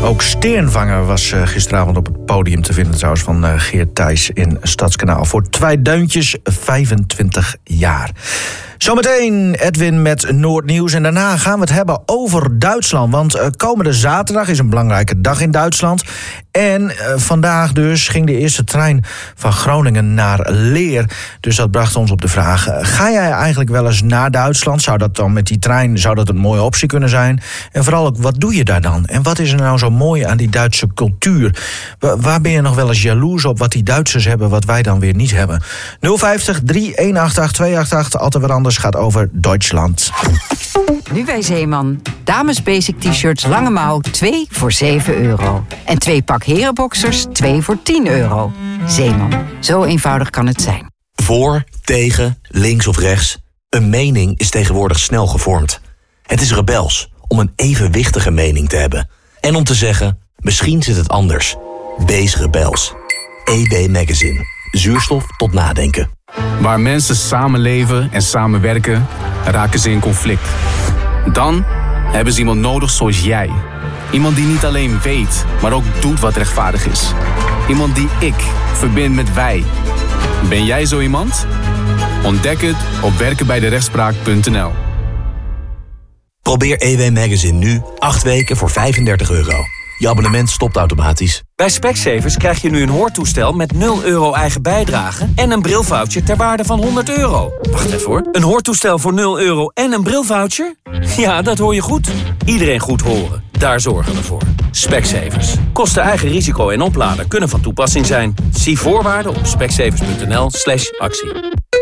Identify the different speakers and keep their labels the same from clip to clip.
Speaker 1: Ook Steenvanger was gisteravond op het podium te vinden, trouwens, van Geert Thijs in Stadskanaal. Voor 2 deuntjes, 25 jaar. Zometeen Edwin met Noordnieuws. En daarna gaan we het hebben over Duitsland. Want komende zaterdag is een belangrijke dag in Duitsland. En vandaag dus ging de eerste trein van Groningen naar Leer. Dus dat bracht ons op de vraag: ga jij eigenlijk wel eens naar Duitsland? Zou dat dan met die trein, zou dat een mooie optie kunnen zijn? En vooral ook, wat doe je daar dan? En wat is er nou zo mooi aan die Duitse cultuur? Waar ben je nog wel eens jaloers op wat die Duitsers hebben, wat wij dan weer niet hebben? 050 3188 288, altijd wat anders, gaat over Duitsland.
Speaker 2: Nu bij Zeeman. Dames basic t-shirts lange mouw 2 voor €7. En 2 pak herenboxers 2 voor €10. Zeeman. Zo eenvoudig kan het zijn.
Speaker 3: Voor, tegen, links of rechts. Een mening is tegenwoordig snel gevormd. Het is rebels om een evenwichtige mening te hebben. En om te zeggen, misschien zit het anders. Wees rebels. EB Magazine. Zuurstof tot nadenken.
Speaker 4: Waar mensen samenleven en samenwerken, raken ze in conflict. Dan hebben ze iemand nodig zoals jij. Iemand die niet alleen weet, maar ook doet wat rechtvaardig is. Iemand die ik verbind met wij. Ben jij zo iemand? Ontdek het op werkenbijderechtspraak.nl.
Speaker 3: Probeer EW Magazine nu 8 weken voor €35. Je abonnement stopt automatisch.
Speaker 5: Bij Specsavers krijg je nu een hoortoestel met €0 eigen bijdrage en een brilvoucher ter waarde van €100. Wacht even hoor. Een hoortoestel voor €0 en een brilvoucher? Ja, dat hoor je goed. Iedereen goed horen. Daar zorgen we voor. Specsavers. Kosten eigen risico en oplader kunnen van toepassing zijn. Zie voorwaarden op specsavers.nl/actie.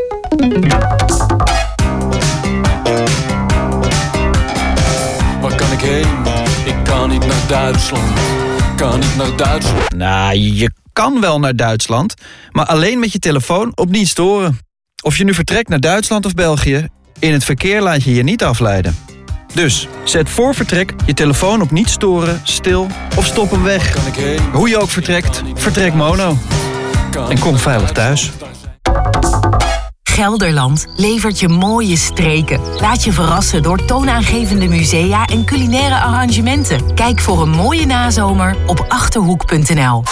Speaker 6: Waar kan ik heen? Ik kan niet naar Duitsland. Kan niet naar Duitsland.
Speaker 7: Nou, je kan wel naar Duitsland, maar alleen met je telefoon op niet storen. Of je nu vertrekt naar Duitsland of België, in het verkeer laat je je niet afleiden. Dus zet voor vertrek je telefoon op niet storen, stil of stop hem weg. Hoe je ook vertrekt, vertrek mono. En kom veilig thuis.
Speaker 8: Gelderland levert je mooie streken. Laat je verrassen door toonaangevende musea en culinaire arrangementen. Kijk voor een mooie nazomer op Achterhoek.nl.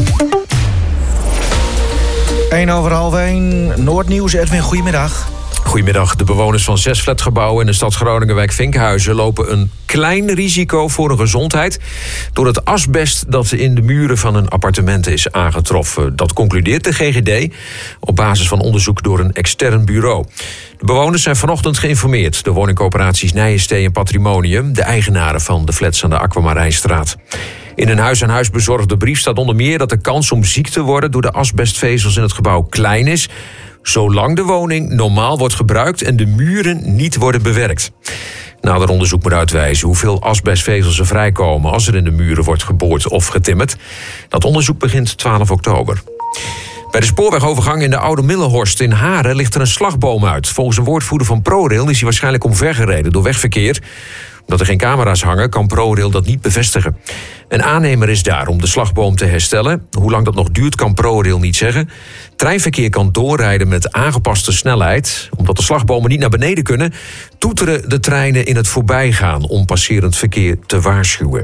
Speaker 1: 1:30, Noordnieuws. Edwin, goedemiddag.
Speaker 9: Goedemiddag. De bewoners van 6 flatgebouwen in de stad Groningen-wijk Vinkhuizen lopen een klein risico voor hun gezondheid door het asbest dat in de muren van hun appartementen is aangetroffen. Dat concludeert de GGD op basis van onderzoek door een extern bureau. De bewoners zijn vanochtend geïnformeerd door woningcoöperaties Nijenstee en Patrimonium, de eigenaren van de flats aan de Aquamarijnstraat. In een huis-aan-huis bezorgde brief staat onder meer dat de kans om ziek te worden door de asbestvezels in het gebouw klein is, zolang de woning normaal wordt gebruikt en de muren niet worden bewerkt. Nader onderzoek moet uitwijzen hoeveel asbestvezels er vrijkomen als er in de muren wordt geboord of getimmerd. Dat onderzoek begint 12 oktober. Bij de spoorwegovergang in de Oude Middelhorst in Haren ligt er een slagboom uit. Volgens een woordvoerder van ProRail is hij waarschijnlijk omvergereden door wegverkeer. Omdat er geen camera's hangen, kan ProRail dat niet bevestigen. Een aannemer is daar om de slagboom te herstellen. Hoe lang dat nog duurt, kan ProRail niet zeggen. Treinverkeer kan doorrijden met aangepaste snelheid. Omdat de slagbomen niet naar beneden kunnen, toeteren de treinen in het voorbijgaan om passerend verkeer te waarschuwen.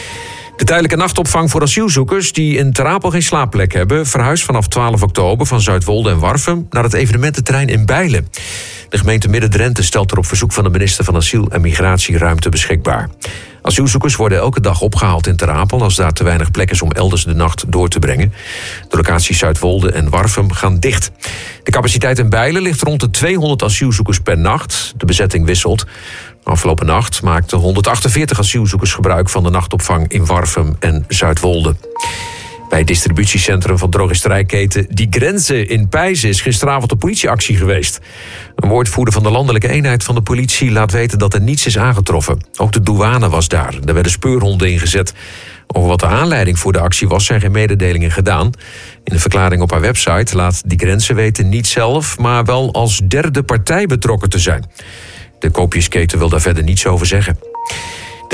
Speaker 9: De tijdelijke nachtopvang voor asielzoekers die in Ter Apel geen slaapplek hebben, verhuist vanaf 12 oktober van Zuidwolde en Warffum naar het evenemententerrein in Bijlen. De gemeente Midden-Drenthe stelt er op verzoek van de minister van Asiel en Migratie ruimte beschikbaar. Asielzoekers worden elke dag opgehaald in Ter Apel als daar te weinig plek is om elders de nacht door te brengen. De locaties Zuidwolde en Warffum gaan dicht. De capaciteit in Bijlen ligt rond de 200 asielzoekers per nacht. De bezetting wisselt. Afgelopen nacht maakten 148 asielzoekers gebruik van de nachtopvang in Warffum en Zuidwolde. Bij het distributiecentrum van drogisterijketen Die Grenzen in Pijzen is gisteravond een politieactie geweest. Een woordvoerder van de landelijke eenheid van de politie laat weten dat er niets is aangetroffen. Ook de douane was daar. Er werden speurhonden ingezet. Over wat de aanleiding voor de actie was, zijn geen mededelingen gedaan. In een verklaring op haar website laat Die Grenzen weten niet zelf, maar wel als derde partij betrokken te zijn. De koopjesketen wil daar verder niets over zeggen. De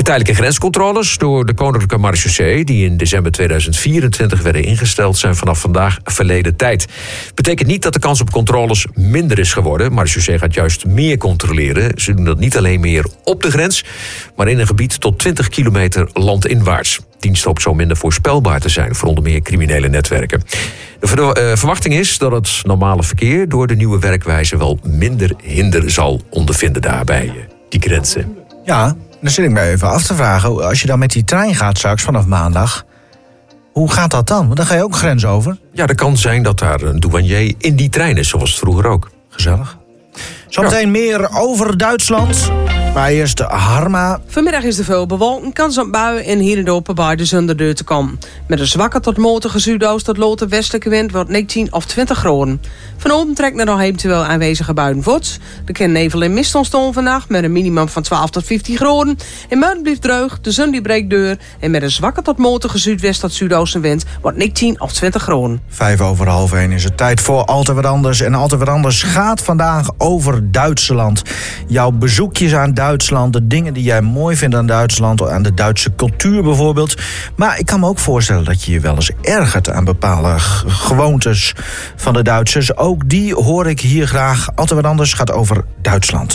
Speaker 9: De tijdelijke grenscontroles door de Koninklijke Marechaussee, die in december 2024 werden ingesteld, zijn vanaf vandaag verleden tijd. Betekent niet dat de kans op controles minder is geworden. Marechaussee gaat juist meer controleren. Ze doen dat niet alleen meer op de grens, maar in een gebied tot 20 kilometer landinwaarts. Dienst hoopt zo minder voorspelbaar te zijn voor onder meer criminele netwerken. De verwachting is dat het normale verkeer door de nieuwe werkwijze wel minder hinder zal ondervinden daarbij die grenzen.
Speaker 1: Ja, dan zit ik me even af te vragen. Als je dan met die trein gaat straks vanaf maandag, hoe gaat dat dan? Want dan ga je ook grens over.
Speaker 9: Ja, er kan zijn dat daar een douanier in die trein is, zoals het vroeger ook.
Speaker 1: Gezellig. Zometeen meer over Duitsland. Maar eerst Harma.
Speaker 10: Vanmiddag is er veel bewolking, kans op buien en hier en daar op bij de zonderdeur te komen. Met een zwakke tot matige zuidoost tot lote westelijke wind wordt 19 of 20 graden. Vanavond trekt naar nog eventueel aanwezige buien voort. Er kan nevel en mist ontstaan vannacht met een minimum van 12 tot 15 graden. En buiten blijft droog, de zon die breekt deur. En met een zwakke tot matige zuidwest tot zuidoostenwind wordt 19 of 20 graden.
Speaker 1: 1:05 is het tijd voor Altijd Wat Anders. En Altijd Wat Anders gaat vandaag over Duitsland. Jouw bezoekjes aan Duitsland, de dingen die jij mooi vindt aan Duitsland, aan de Duitse cultuur bijvoorbeeld. Maar ik kan me ook voorstellen dat je je wel eens ergert aan bepaalde gewoontes van de Duitsers. Ook die hoor ik hier graag. Altijd Wat Anders gaat over Duitsland.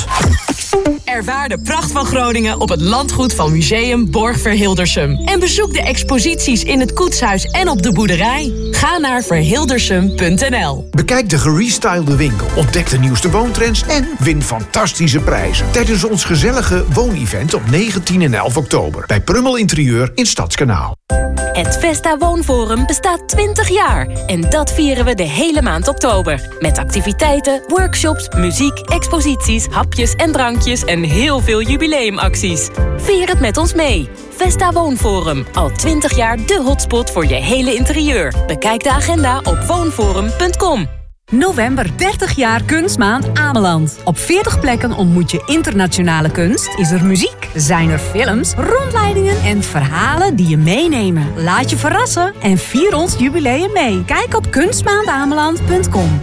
Speaker 8: Ervaar de pracht van Groningen op het landgoed van Museum Borg-Verhildersum. En bezoek de exposities in het koetshuis en op de boerderij. Ga naar verhildersum.nl.
Speaker 11: Bekijk de gerestylede winkel, ontdek de nieuwste woontrends en win fantastische prijzen tijdens ons gezellige woonevent op 19 en 11 oktober bij Prummel Interieur in Stadskanaal.
Speaker 12: Het Vesta Woonforum bestaat 20 jaar en dat vieren we de hele maand oktober. Met activiteiten, workshops, muziek, exposities, hapjes en drankjes en heel veel jubileumacties. Vier het met ons mee. Vesta Woonforum, al 20 jaar de hotspot voor je hele interieur. Bekijk de agenda op woonforum.com.
Speaker 13: November 30 jaar Kunstmaand Ameland. Op 40 plekken ontmoet je internationale kunst, is er muziek, zijn er films, rondleidingen en verhalen die je meenemen. Laat je verrassen en vier ons jubileum mee. Kijk op kunstmaandameland.com.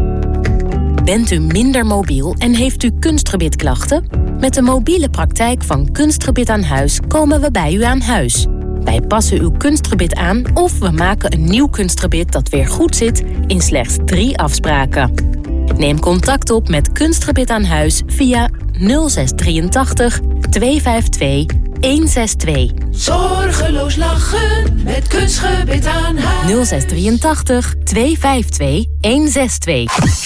Speaker 12: Bent u minder mobiel en heeft u kunstgebitklachten? Met de mobiele praktijk van Kunstgebit aan Huis komen we bij u aan huis. Wij passen uw kunstgebit aan of we maken een nieuw kunstgebit dat weer goed zit in slechts 3 afspraken. Neem contact op met Kunstgebit aan Huis via 0683 252 162.
Speaker 14: Zorgeloos lachen met Kunstgebit aan Huis.
Speaker 12: 0683 252 162.